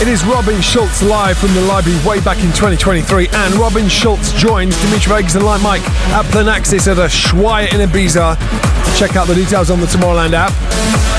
It is Robin Schulz live from the library way back in 2023, and Robin Schulz joins Dimitri Vegas and Light Mike at Planaxis at Ushuaia in Ibiza. Check out the details on the Tomorrowland app.